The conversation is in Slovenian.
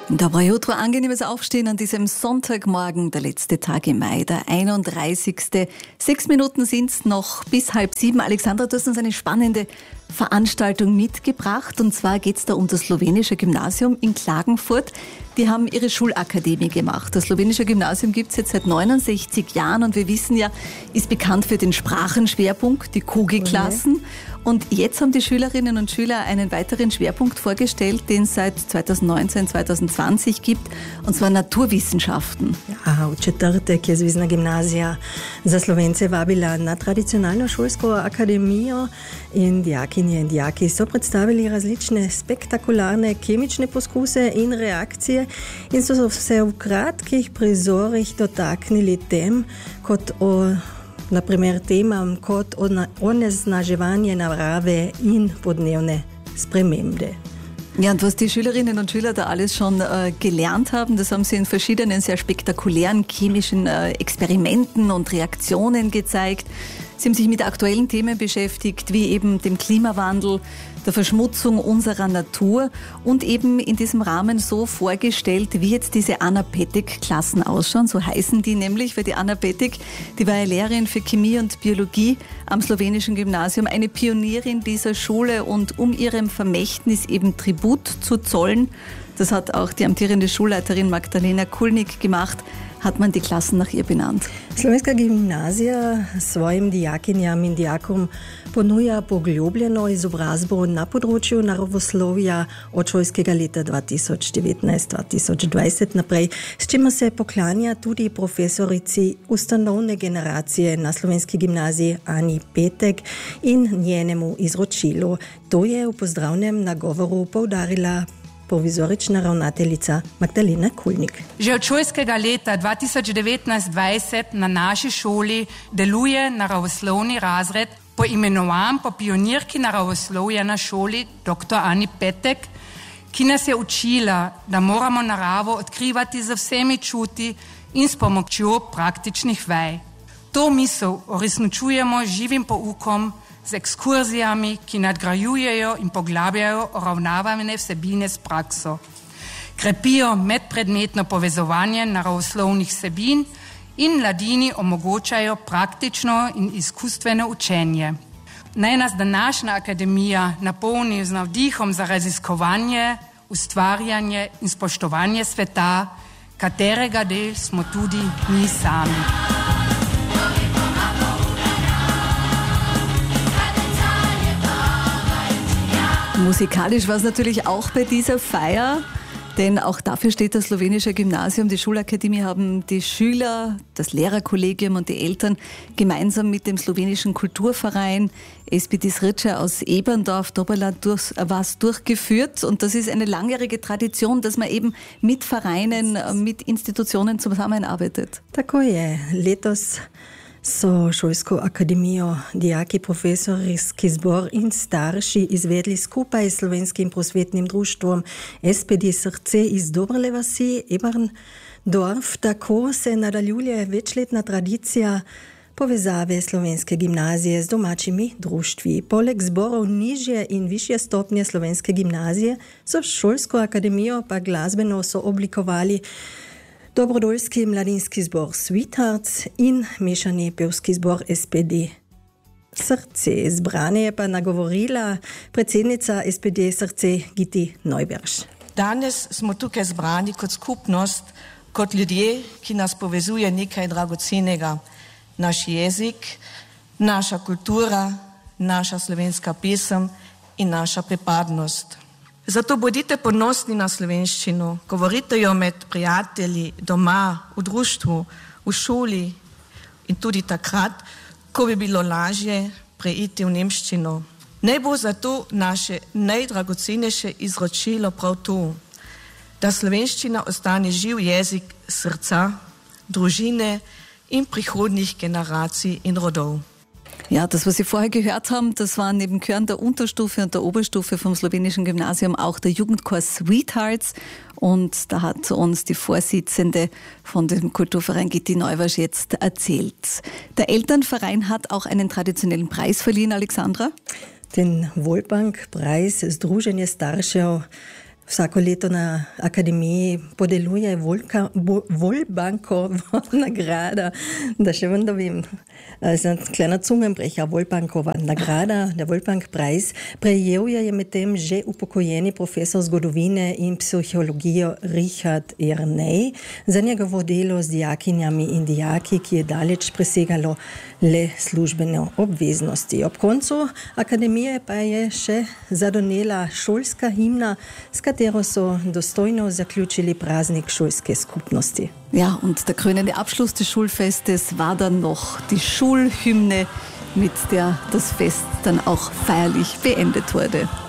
Da war Jutro angenehmes Aufstehen an diesem Sonntagmorgen, der letzte Tag im Mai, der 31. 6 Minuten sind es noch bis 6:30. Alexandra, du hast uns eine spannende Veranstaltung mitgebracht. Und zwar geht es da um das Slowenische Gymnasium in Klagenfurt. Die haben ihre Schulakademie gemacht. Das Slowenische Gymnasium gibt es jetzt seit 69 Jahren und wir wissen ja, ist bekannt für den Sprachenschwerpunkt, die Kugelklassen. Und jetzt haben die Schülerinnen und Schüler einen weiteren Schwerpunkt vorgestellt, den es seit 2019, 2020 gibt, und zwar Naturwissenschaften. U četrtek je Zvezna gimnazija za Slovence vabila na tradicionalno šolsko akademijo in dijakinje in dijaki so predstavili različne spektakularne kemične poskuse in reakcije in so se v kratkih prizorih dotaknili tem, kot na primer temam kot onesnaževanje narave in podnebne spremembe. Ja, und was die Schülerinnen und Schüler da alles schon gelernt haben, das haben sie in verschiedenen sehr spektakulären chemischen Experimenten und Reaktionen gezeigt. Sie haben sich mit aktuellen Themen beschäftigt, wie eben dem Klimawandel, der Verschmutzung unserer Natur und eben in diesem Rahmen so vorgestellt, wie jetzt diese Anna Petek-Klassen ausschauen. So heißen die nämlich, weil die Anna Petek, die war ja Lehrerin für Chemie und Biologie am Slowenischen Gymnasium, eine Pionierin dieser Schule, und um ihrem Vermächtnis eben Tribut zu zollen, das hat auch die amtierende Schulleiterin Magdalena Kulnik gemacht, hat man die Klassen nach ihr benannt. Slovenska gimnazija svojim dijakinjam in dijakom ponuja poglobljeno izobrazbo na področju naravoslovja od šolskega leta 2019-2020 naprej, s čimer se poklanja tudi profesorici ustanovne generacije na Slovenski gimnaziji Ani Petek in njenemu izročilu. To je v pozdravnem nagovoru poudarila provizorična ravnateljica Magdalena Kulnik. Že od šolskega leta 2019-2020 na naši šoli deluje naravoslovni razred, poimenovan po pionirki naravoslovja na šoli dr. Ani Petek, ki nas je učila, da moramo naravo odkrivati z vsemi čuti in s pomočjo praktičnih vaj. To misel uresničujemo živim poukom, z ekskurzijami, ki nadgrajujejo in poglabljajo uravnavane vsebine s prakso. Krepijo medpredmetno povezovanje naravoslovnih vsebin in mladini omogočajo praktično in izkustveno učenje. Naj nas današnja akademija napolni z navdihom za raziskovanje, ustvarjanje in spoštovanje sveta, katerega del smo tudi mi sami. Musikalisch war es natürlich auch bei dieser Feier, denn auch dafür steht das Slowenische Gymnasium. Die Schulakademie haben die Schüler, das Lehrerkollegium und die Eltern gemeinsam mit dem slowenischen Kulturverein SPD Srce aus Eberndorf, Doberland durchgeführt. Und das ist eine langjährige Tradition, dass man eben mit Vereinen, mit Institutionen zusammenarbeitet. Tako je. Letos so šolsko akademijo dijaki, profesorski zbor in starši izvedli skupaj s Slovenskim prosvetnim društvom SPD Srce iz Dobrele vasi Eberndorf. Tako se nadaljuje večletna tradicija povezave Slovenske gimnazije z domačimi društvi. Poleg zborov nižje in višje stopnje Slovenske gimnazije so šolsko akademijo pa glasbeno so oblikovali dobrodoljski mladinski zbor Sweethearts in mešani pevski zbor SPD Srce. Zbrane je pa nagovorila predsednica SPD Srce Giti Neuberš. Danes smo tukaj zbrani kot skupnost, kot ljudje, ki nas povezuje nekaj dragocenega. Naš jezik, naša kultura, naša slovenska pesem in naša pripadnost. Zato bodite ponosni na slovenščino, govorite jo med prijatelji, doma, v društvu, v šoli in tudi takrat, ko bi bilo lažje preiti v nemščino. Naj bo zato naše najdragocenejše izročilo prav to, da slovenščina ostane živ jezik srca, družine in prihodnjih generacij in rodov. Ja, das, was Sie vorher gehört haben, das waren neben Chören der Unterstufe und der Oberstufe vom Slowenischen Gymnasium auch der Jugendchor Sweethearts. Und da hat uns die Vorsitzende von dem Kulturverein Giti Neubersch jetzt erzählt. Der Elternverein hat auch einen traditionellen Preis verliehen, Alexandra. Den Wolbank-Preis Združenje staršev Vsako leto na akademiji podeljuje Wolbankova nagrada, da še vendar vem, sem kleiner Zungenbrecher, Wolbankova nagrada, der Wolbank-Preis. Prejel je medtem že upokojeni profesor zgodovine in psihologije Richard Jernej za njegovo delo z dijakinjami in dijaki, ki je daleč presegalo le službene obveznosti. Ob koncu akademije pa je še zadonela šolska himna, s katero so dostojno zaključili praznik šolske skupnosti. Ja, und der krönende Abschluss des Schulfestes war dann noch die Schulhymne, mit der das Fest dann auch feierlich beendet wurde.